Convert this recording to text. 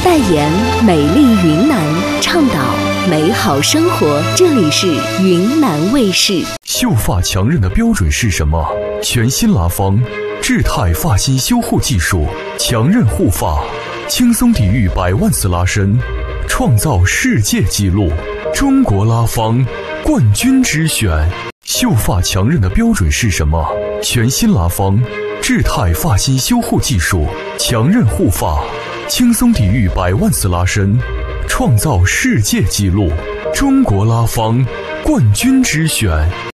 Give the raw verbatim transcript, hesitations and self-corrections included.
代言美丽云南，倡导美好生活。这里是云南卫视。 秀发强韧的标准是什么？全新拉芳智泰发型修护技术，强韧护发，轻松抵御百万次拉伸，创造世界纪录。中国拉芳冠军之选。秀发强韧的标准是什么？全新拉芳智泰发型修护技术，强韧护发，轻松抵御百万次拉伸，创造世界纪录。中国拉芳冠军之选。